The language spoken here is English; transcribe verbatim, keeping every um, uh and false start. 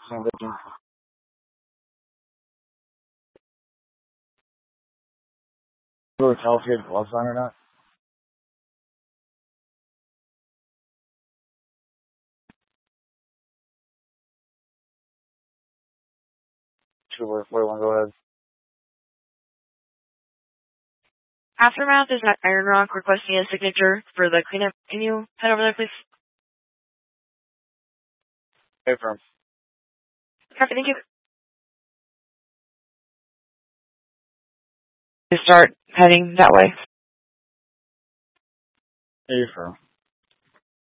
Sam Victor. You tell if he had gloves on or not? Two four four one, go ahead. Aftermath is at Iron Rock requesting a signature for the cleanup. Can you head over there, please? Hey, firm. Copy, thank you. You start heading that way. Hey, firm.